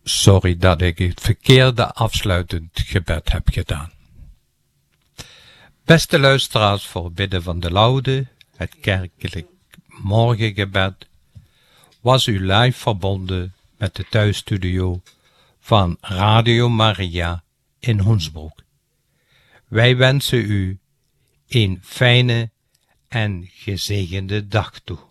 Sorry dat ik het verkeerde afsluitend gebed heb gedaan. Beste luisteraars, voor bidden van de Laude, het kerkelijk morgengebed, was u live verbonden met de thuisstudio van Radio Maria in Hoensbroek. Wij wensen u een fijne en gezegende dag toe.